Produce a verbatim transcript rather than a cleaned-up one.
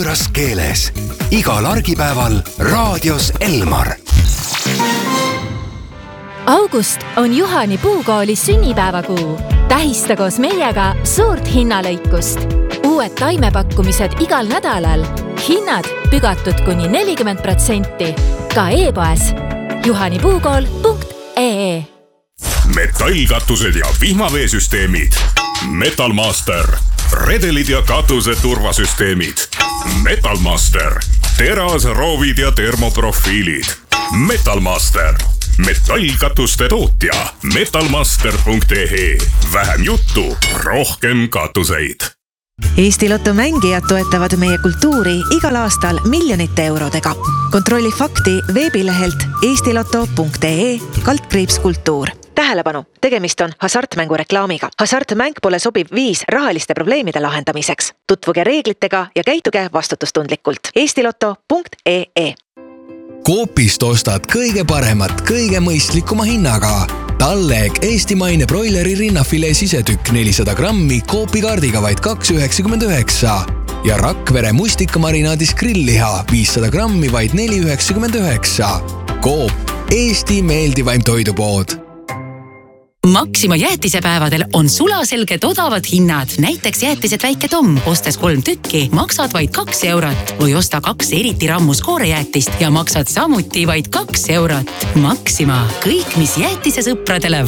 võõras keeles. Igal argipäeval raadios Elmar. August on Juhani Puukooli sünnipäevakuu. Tähista koos meiega suurt hinnalõikust. Uued taimepakkumised igal nädalal. Hinnad pügatud kuni nelikümmend protsenti. Ka e-poes juhanipuukool punkt ee. Metallkatused ja vihmaveesüsteemid. Metalmaster. Redelid ja katuse turvasüsteemid. Metalmaster. Teras, roovid ja termoprofiilid. Metalmaster. Metallkatuste tootja. metalmaster punkt ee. Vähem juttu, rohkem katuseid. Eesti Lotto mängijad toetavad meie kultuuri igal aastal miljonite eurodega. Kontrolli fakti veebilehelt eestiloto punkt ee kaldkriips kultuur. Tähelepanu, tegemist on hasartmängu reklaamiga. Hasartmäng pole sobiv viis rahaliste probleemide lahendamiseks. Tutvuge reeglitega ja käituge vastutustundlikult. eestiloto punkt ee. Coopist ostad kõige paremat, kõige mõistlikuma hinnaga. Talleg eestimaine broileri rinnafilee sisetükk nelisada grammi Coopi kaardiga vaid kaks üheksakümmend üheksa ja Rakvere mustikamarinaadis grillliha viissada grammi vaid neli üheksakümmend üheksa. Coop, Eesti meeldivaim toidupood. Maxima jäätisepäevadel on sulaselged odavad hinnad. Näiteks jäätised Väike Tom. Ostes kolm tükki, maksad vaid kaks eurot. Või osta kaks eriti rammus koorejäätist ja maksad samuti vaid kaks eurot. Maxima. Kõik, mis jäätise sõpradele